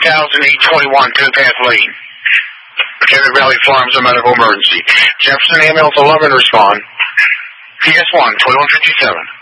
300821, Towpath Lane. Kenneck Valley Farms, a medical emergency. Jefferson ambulance 11 respond. PS1, 2157.